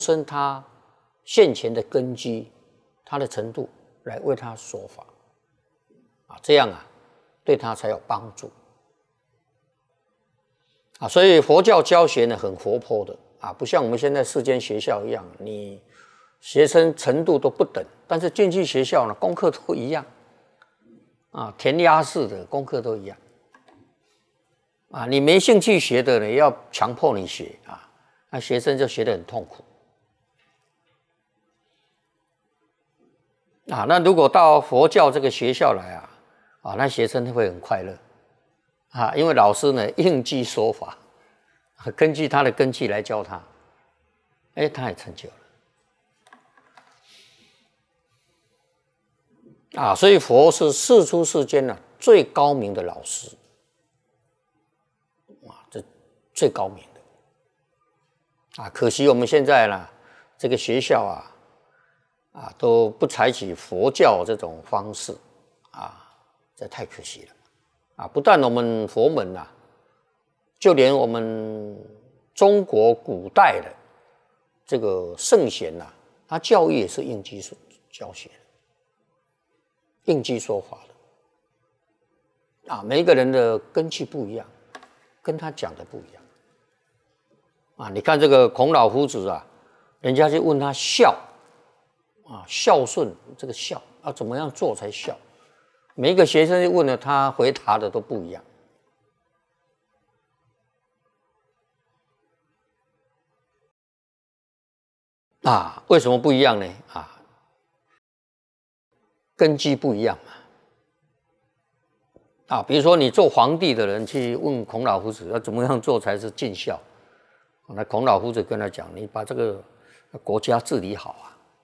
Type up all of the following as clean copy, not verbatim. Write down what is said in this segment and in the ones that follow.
生他现前的根基，他的程度来为他说法这样对他才有帮助所以佛教教学呢很活泼的不像我们现在世间学校一样，你学生程度都不等，但是进去学校呢，功课都一样填鸭式的功课都一样你没兴趣学的呢，要强迫你学那学生就学得很痛苦那如果到佛教这个学校来那学生会很快乐因为老师呢应机说法，根据他的根基来教他，他也成就了所以佛是世出世间最高明的老师这最高明的可惜我们现在呢这个学校都不采取佛教这种方式这太可惜了不但我们佛门就连我们中国古代的这个圣贤他教育也是应机教学应机说法的每一个人的根器不一样，跟他讲的不一样你看这个孔老夫子人家就问他孝孝顺，这个孝怎么样做才孝？每一个学生就问了，他回答的都不一样为什么不一样呢？根基不一样比如说你做皇帝的人去问孔老夫子要怎么样做才是尽孝，那孔老夫子跟他讲，你把这个国家治理好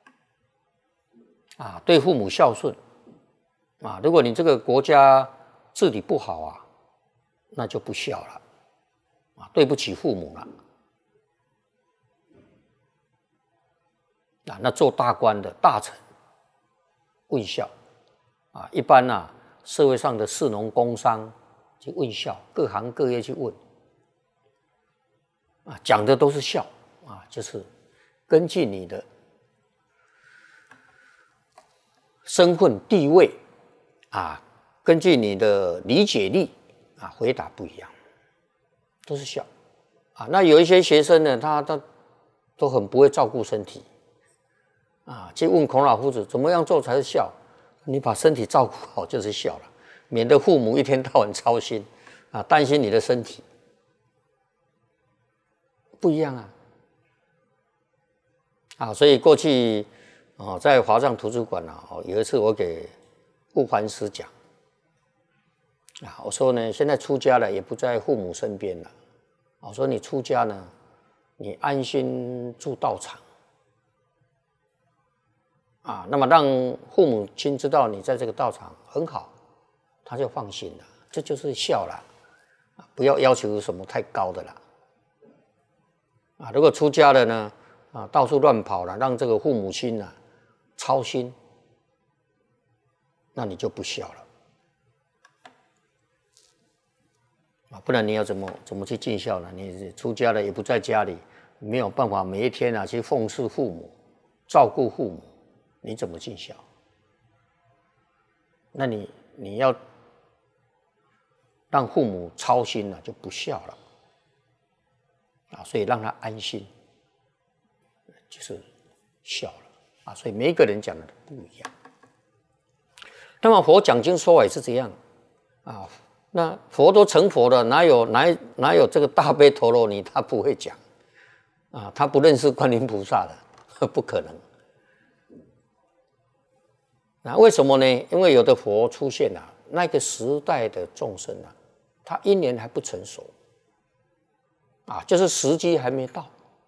对父母孝顺如果你这个国家治理不好那就不孝了对不起父母了那做大官的大臣问孝一般社会上的士农工商去问孝，各行各业去问讲的都是孝就是根据你的身份地位根据你的理解力回答不一样，都是孝那有一些学生呢，他都很不会照顾身体去问孔老夫子怎么样做才是孝？你把身体照顾好就是孝了，免得父母一天到晚操心担心你的身体，不一样所以过去在华藏图书馆有一次我给悟梵师讲我说呢，现在出家了也不在父母身边了我说你出家呢，你安心住道场那么让父母亲知道你在这个道场很好，他就放心了，这就是孝了不要要求什么太高的了如果出家了呢到处乱跑了，让这个父母亲操心，那你就不孝了不然你要怎么去尽孝呢？你出家了也不在家里，没有办法每一天去奉侍父母，照顾父母，你怎么尽孝？那你要让父母操心了，就不孝了所以让他安心，就是孝了所以每一个人讲的都不一样。那么佛讲经说法也是这样那佛都成佛了，哪有这个大悲陀罗尼他不会讲他不认识观音菩萨的不可能那为什么呢？因为有的佛出现那个时代的众生他因缘还不成熟就是时机还没到，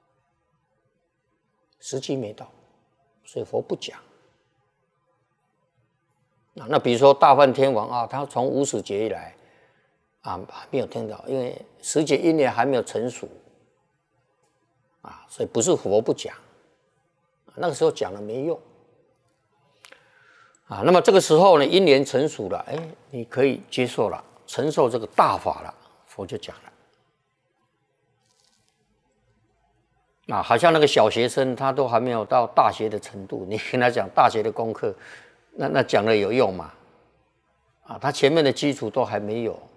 时机没到，所以佛不讲那比如说大梵天王他从无始劫以来还没有听到，因为时节因缘还没有成熟所以不是佛不讲那个时候讲了没用那么这个时候呢，因缘成熟了你可以接受了，承受这个大法了，佛就讲了啊，好像那个小学生他都还没有到大学的程度，你跟他讲大学的功课，那讲了有用吗？啊，他前面的基础都还没有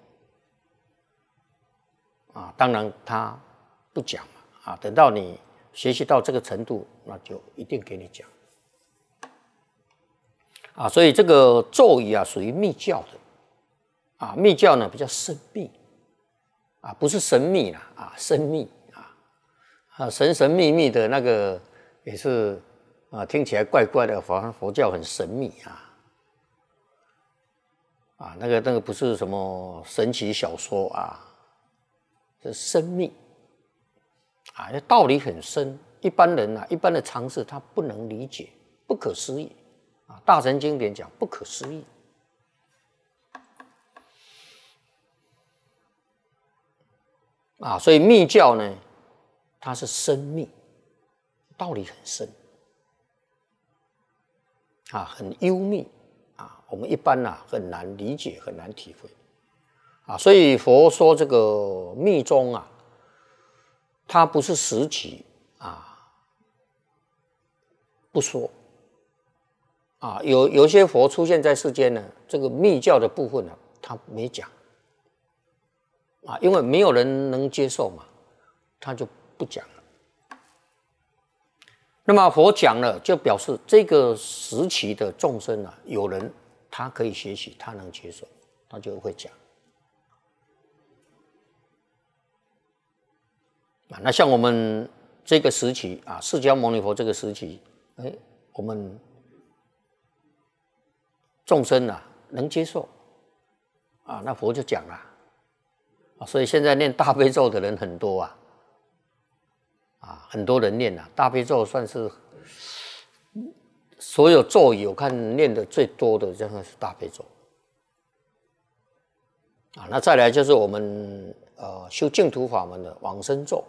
啊，当然他不讲嘛啊，等到你学习到这个程度，那就一定给你讲啊。所以这个咒语啊，属于密教的啊，密教呢比较神秘啊，不是神秘啦啊，神秘。神神秘秘的那个也是啊，听起来怪怪的。佛教很神秘啊，那个不是什么神奇小说啊，是深密啊，道理很深，一般人啊，一般的常识他不能理解，不可思议啊。大乘经典讲不可思议啊，所以密教呢。它是深密，道理很深啊，很幽密啊，我们一般很难理解，很难体会啊。所以佛说这个密宗啊，它不是实体啊，不说啊。有些佛出现在世间呢，这个密教的部分呢，他没讲啊，因为没有人能接受嘛，他就不讲了。那么佛讲了，就表示这个时期的众生啊，有人他可以学习，他能接受，他就会讲啊。那像我们这个时期啊，释迦牟尼佛这个时期，我们众生啊能接受啊，那佛就讲了啊。所以现在念大悲咒的人很多啊。很多人念大悲咒，算是所有咒语我看念的最多的，真的是大悲咒啊。那再来就是我们修净土法门的往生咒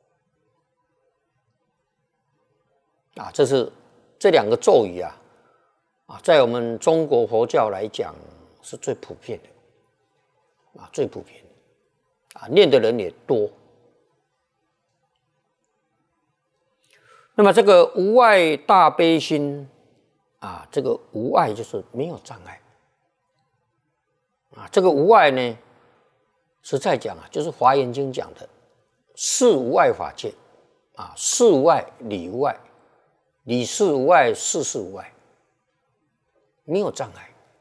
啊，这是这两个咒语啊，在我们中国佛教来讲是最普遍的最普遍的念的人也多。那么这个无碍大悲心这个无碍就是没有障碍这个无碍呢，实在讲就是《华严经》讲的事无碍法界事无碍理无碍，理事无碍，事事无碍，没有障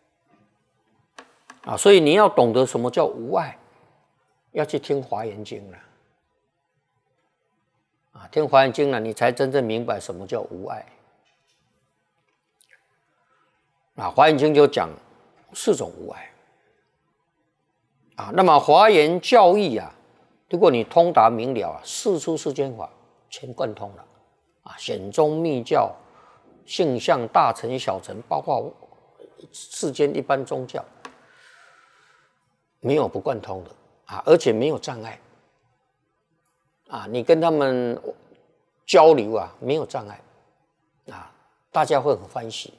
碍所以你要懂得什么叫无碍，要去听《华严经》了听《华严经》了，你才真正明白什么叫无碍《华严经》就讲4种无碍那么《华严教义》如果你通达明了四出世间法全贯通了显宗密教、性相、大乘、小乘，包括世间一般宗教，没有不贯通的而且没有障碍你跟他们交流没有障碍大家会很欢喜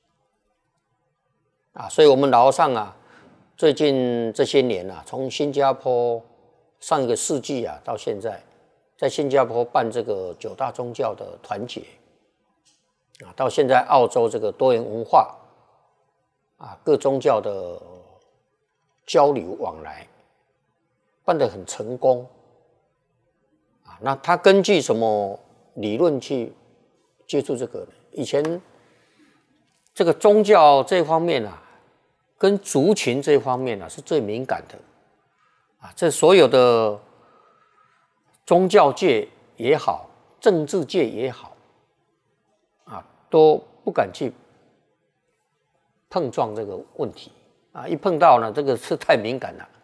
所以我们老和尚最近这些年从新加坡上一个世纪到现在，在新加坡办这个9大宗教的团结到现在澳洲这个多元文化各宗教的交流往来办得很成功那他根据什么理论去接触这个呢？以前这个宗教这方面跟族群这方面是最敏感的这所有的宗教界也好，政治界也好都不敢去碰撞这个问题一碰到呢，这个是太敏感了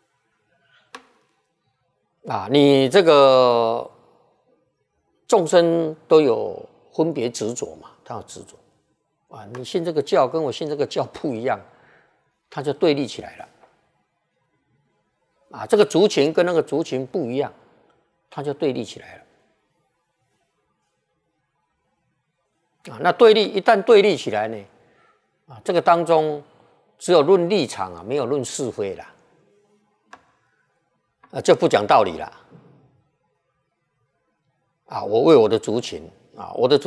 你这个众生都有分别执着嘛，他有执着你信这个教跟我信这个教不一样，他就对立起来了这个族群跟那个族群不一样，他就对立起来了那对立一旦对立起来呢这个当中只有论立场没有论是非啦就不讲道理了我为我的族群我的族